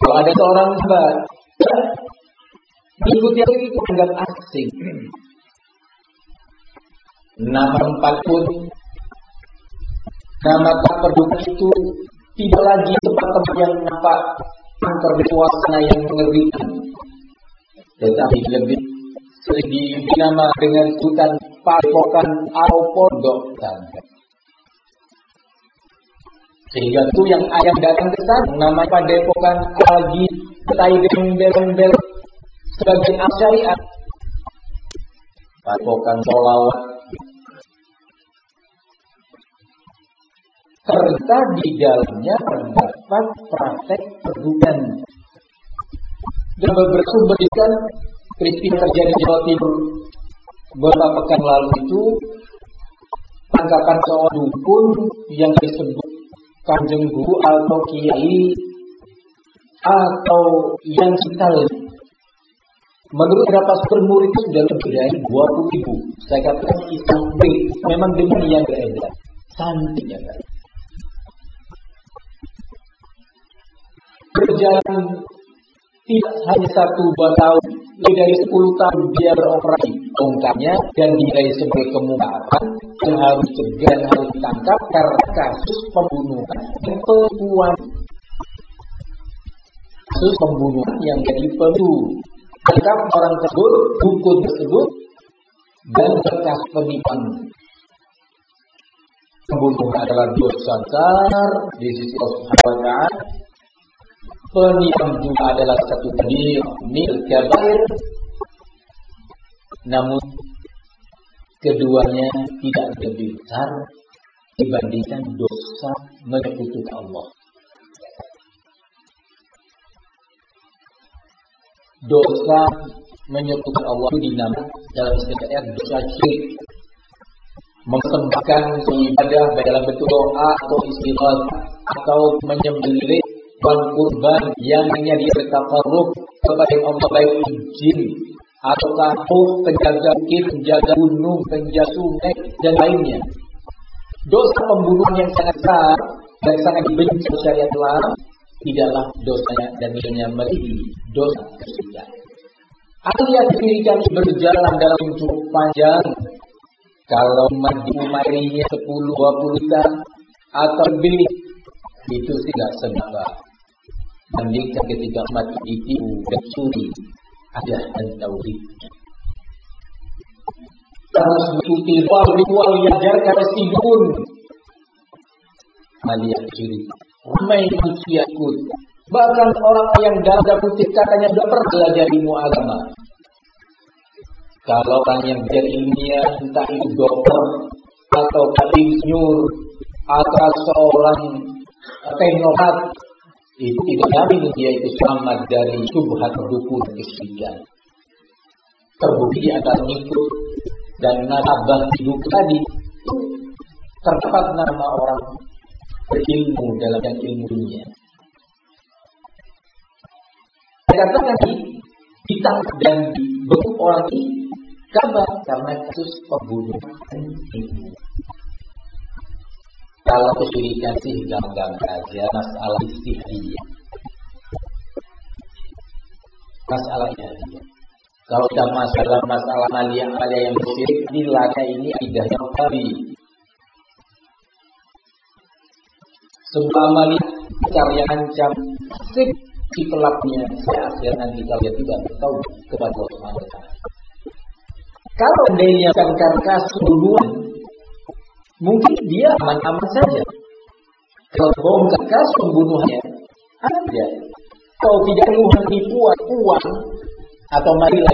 Kalau ada seorang sahabat mengikuti itu anggap asing. Nama tempat pun, nama tak berduka itu tidak lagi tempat-tempat yang nampak angker di suasana yang mengerikan, tetapi lebih sering diberi nama dengan sebutan padepokan atau pondok pesantren. Sehingga itu yang ayam datang ke sana namanya padepokan lagi petai bel sebagai syariat, padepokan sholawat. Serta di dalamnya terdapat praktek perdukan. Dan bersumberkan peristiwa terjadi di Jawa Timur beberapa pekan lalu itu, tangkapan seorang dukun yang disebut kanjeng guru atau kiai atau yang vital. Menurut beberapa sumber murid itu sudah lebih dari 20.000. Saya katakan kisah memang dengan yang beredar. Santinya kan. Berjalan tidak hanya 1-2 tahun, lebih dari 10 tahun dia beroperasi ungkapnya dan dinilai sebagai kemungkaran yang harus dicegah dan harus ditangkap karena kasus pembunuhan dan penipuan. Kasus pembunuhan yang jadi pemicu. Tangkap orang tersebut, dukun tersebut, dan bekas penipuan. Pembunuhan adalah dosa besar di sisi Allah Subhanahu wa Ta'ala. Penipuan juga adalah satu kabir kabair, namun keduanya tidak lebih besar dibandingkan dosa menyekutukan Allah. Dosa menyekutukan Allah itu dinamakan dalam istilah dosa syirik, mempersembahkan ibadah dalam bentuk doa atau istighfar atau menyembelih kurban yang hanya dia bertakarruf kepada Allah, baik jin atau kafuh, penjaga bukit, penjaga gunung, penjaga sungai dan lainnya. Dosa pembunuhan yang sangat besar dan sangat dibenci syariat Islam tidaklah dosanya dan nilainya melebihi dosa kesyirikan. Atau lihat kesyirikan berjalan dalam cukup panjang. Kalau umarinya 10-20 tahun atau lebih, itu tidak seberapa. Bandingkan ketika umat ditipu dan suri ada dan tauhid. Harus mengikuti ritual yang diajarkan oleh dukun. Maliah syirik. Ramai manusia ikut. Bahkan orang yang dalam kutip katanya sudah pernah belajar ilmu agama. Kalau orang yang belajar ilmiah, entah itu dokter atau insinyur atau seorang teknokrat, itu tidak jamin dia itu selamat dari syubhat dukun dan kesyirikan. Terbukti akan mengikut dan nasabah hidup tadi terdapat nama orang berilmu dalam yang ilmunya. Saya katakan ditangkap dan dibekuk orang ini karena kasus pembunuhan ini. Kalau kesyirikan sih gampang saja, masalah istihadiyah. Masalah istihadiyah. Kalau kita masalah maliyah yang syirik, dilaka ini akidahnya tadi. Sebuah maliyah cara yang ancam si pelakunya, akhirnya nanti kalian tidak tahu kepada Allah Subhanahu wa Ta'ala. Kalau andainya karena kasus pembunuhan, mungkin dia aman-aman saja. Kalau bongkar kasus pembunuhannya, ada. Kalau tidak keluhan tipuan uang atau marilah